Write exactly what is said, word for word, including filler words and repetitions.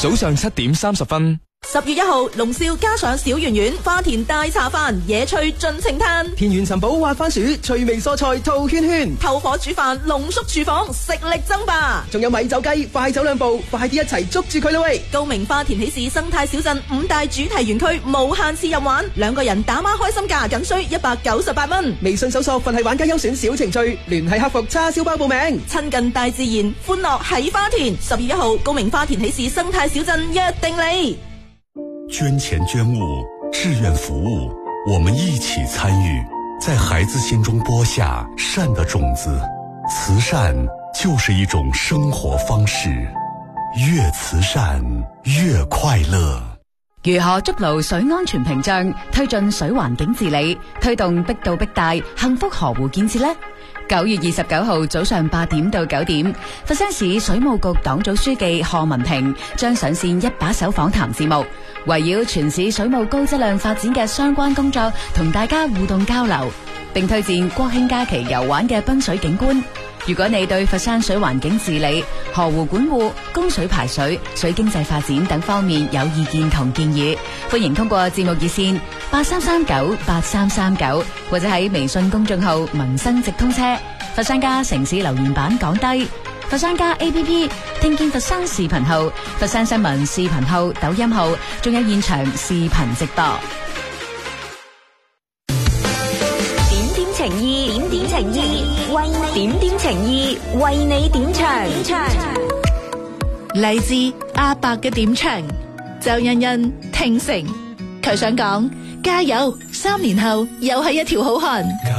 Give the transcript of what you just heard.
早上七點三十分。 十月一號，龍少加上小圓圓花田大茶飯，野趣盡情嘆， 田園尋寶挖番薯，趣味蔬菜套圈圈， 透火煮飯，濃縮廚房，食力爭霸。 仲有米酒雞，快走兩步，快啲一齊捉住佢啦喂！ 高明花田喜事生態小鎮五大主題園區無限次任玩，兩個人打孖開心價僅需一百九十八蚊。 微信搜索佛系玩家優選小程序，聯繫客服叉燒包報名。 親近大自然，歡樂喺花田。十月一號，高明花田喜事生態小鎮約定你。 捐錢捐物，志願服務，我們一起參與，在孩子心中播下善的種子。慈善就是一種生活方式，越慈善越快樂。 如何築牢水安全屏障，推進水環境治理，推動碧到碧大幸福河湖建設呢？九月二十九號早上八點到九點，佛山市水務局黨組書記賀文平將上線一把手訪談節目，圍繞全市水務高質量發展嘅相關工作，同大家互動交流，並推薦國慶假期遊玩嘅濱水景觀。如果你對佛山水環境治理、河湖管護、供水排水、水經濟發展等方面有意見同建議，歡迎通過節目熱線八三三九八三三九，或者喺微信公眾號民生直通車、佛山家城市留言板講低、佛山家 A P P 聽見佛山視頻號、佛山新聞視頻號、抖音號，仲有現場視頻直播。 點點情意，點點情意，為點點情意，為你點唱。 嚟自阿伯嘅點唱，周欣欣聽成，佢想講加油，三年後又係一條好漢。